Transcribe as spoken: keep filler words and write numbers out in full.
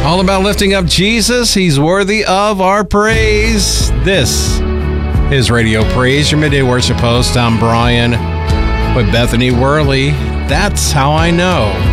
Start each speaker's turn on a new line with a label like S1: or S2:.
S1: All about lifting up Jesus. He's worthy of our praise. This is Radio Praise, your midday worship host. I'm Brian with Bethany Worley. That's how I know.